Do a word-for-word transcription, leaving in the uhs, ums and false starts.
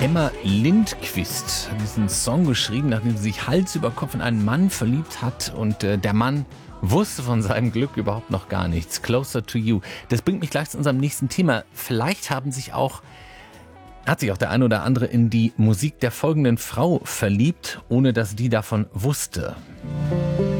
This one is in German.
Emma Lindquist hat diesen Song geschrieben, nachdem sie sich Hals über Kopf in einen Mann verliebt hat und äh, der Mann wusste von seinem Glück überhaupt noch gar nichts. Closer to You. Das bringt mich gleich zu unserem nächsten Thema. Vielleicht haben sich auch, hat sich auch der ein oder andere in die Musik der folgenden Frau verliebt, ohne dass die davon wusste.